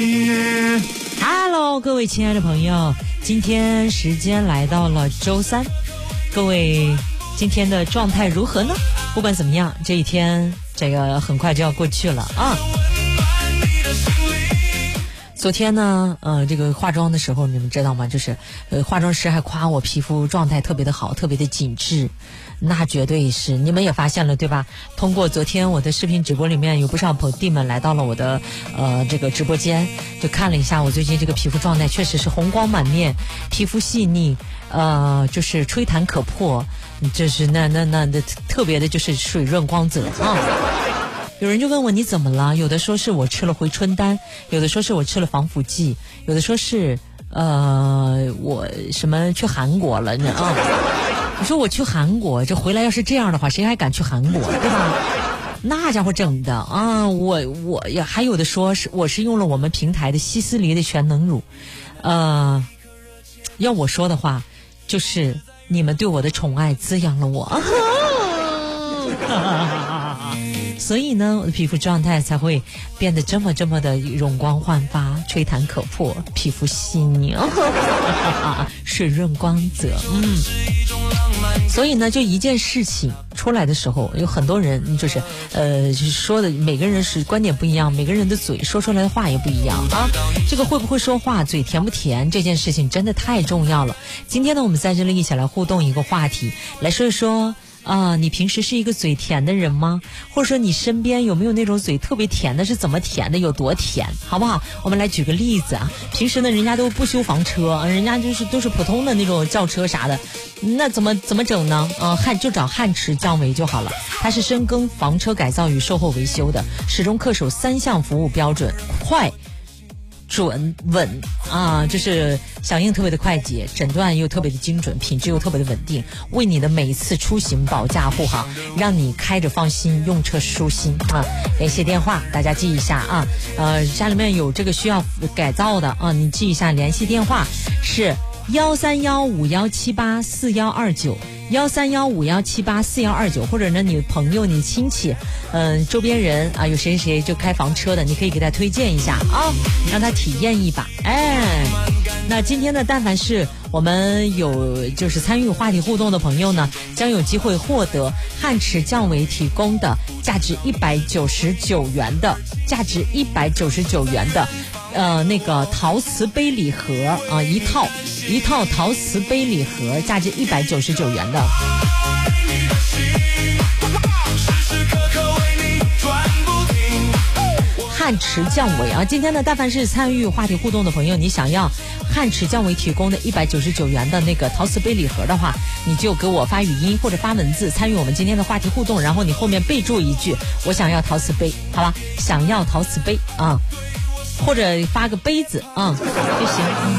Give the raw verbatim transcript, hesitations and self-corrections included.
Hello， 各位亲爱的朋友，今天时间来到了周三，各位今天的状态如何呢？不管怎么样，这一天这个很快就要过去了啊。昨天呢，呃，这个化妆的时候，你们知道吗？就是呃，化妆师还夸我皮肤状态特别的好，特别的紧致。那绝对是，你们也发现了对吧？通过昨天我的视频直播里面，有不少朋弟们来到了我的呃这个直播间，就看了一下我最近这个皮肤状态，确实是红光满面，皮肤细腻，呃，就是吹弹可破，就是那那那的特别的就是水润光泽啊。有人就问我你怎么了？有的说是我吃了回春丹，有的说是我吃了防腐剂，有的说是呃我什么去韩国了呢啊？我说我去韩国，这回来要是这样的话，谁还敢去韩国，对吧？那家伙整的啊！我我也还有的说是我是用了我们平台的希思黎的全能乳，呃，要我说的话，就是你们对我的宠爱滋养了我。所以呢，我的皮肤状态才会变得这么这么的容光焕发，吹弹可破，皮肤细腻，水润光泽。嗯，所以呢，就一件事情出来的时候，有很多人就是呃，就是说的，每个人是观点不一样，每个人的嘴说出来的话也不一样啊。这个会不会说话，嘴甜不甜，这件事情真的太重要了。今天呢，我们在这里一起来互动一个话题，来说一说。啊，你平时是一个嘴甜的人吗？或者说你身边有没有那种嘴特别甜的？是怎么甜的？有多甜？好不好？我们来举个例子啊。平时呢，人家都不修房车，人家就是都是普通的那种轿车啥的，那怎么怎么整呢？啊，汉就找汉驰降维就好了。它是深耕房车改造与售后维修的，始终恪守三项服务标准：快、准、稳啊，就是响应特别的快捷，诊断又特别的精准，品质又特别的稳定，为你的每一次出行保驾护航，让你开着放心，用车舒心啊！联系电话大家记一下啊，呃，家里面有这个需要改造的啊，你记一下，联系电话是幺三幺五幺七八四幺二九。幺三幺五幺七八四幺二九，或者呢，你朋友、你亲戚，嗯、呃，周边人啊，有谁谁就开房车的，你可以给他推荐一下啊，让他体验一把。哎，那今天呢，但凡是我们有就是参与话题互动的朋友呢，将有机会获得汉驰降维提供的价值一百九十九元的价值一百九十九元的。呃，那个陶瓷杯礼盒啊，一套一套陶瓷杯礼盒，价值一百九十九元的。汉驰降维啊，今天呢，但凡是参与话题互动的朋友，你想要汉驰降维提供的一百九十九元的那个陶瓷杯礼盒的话，你就给我发语音或者发文字参与我们今天的话题互动，然后你后面备注一句我想要陶瓷杯，好吧？想要陶瓷杯啊。或者发个杯子啊、嗯、就行。